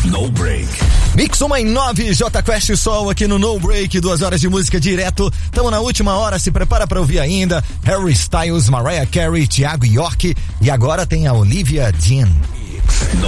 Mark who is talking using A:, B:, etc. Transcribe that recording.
A: No Break.
B: Mix 1 J Quest Sol aqui no No Break, 2 horas de música direto. Tamo na última hora, se prepara pra ouvir ainda. Harry Styles, Mariah Carey, Thiago York e agora tem a Olivia Dean.